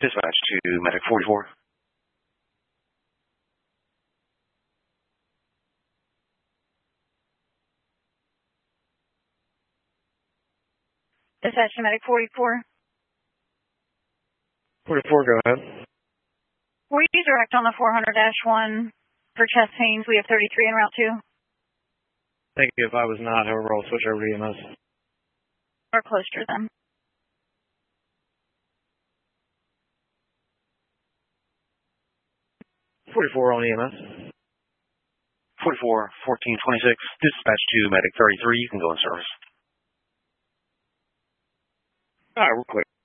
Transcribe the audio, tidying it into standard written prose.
Dispatch to Medic 44. Dispatch to Medic 44. 44, go ahead. Were you direct on the 400-1 for chest pains? We have 33 en route 2. Thank you. If I was not, however, I'll switch over to EMS. Or closer then. .44 on EMS. 44, 1426. Dispatch to Medic 33. You can go in service. All right, we're clear.